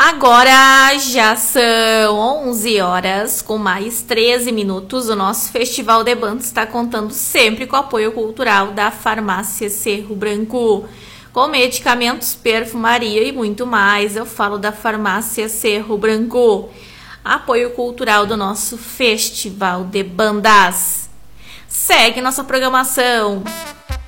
Agora já são 11 horas com mais 13 minutos. O nosso Festival de Bandas está contando sempre com o apoio cultural da Farmácia Cerro Branco. Com medicamentos, perfumaria e muito mais, eu falo da Farmácia Cerro Branco. Apoio cultural do nosso Festival de Bandas. Segue nossa programação.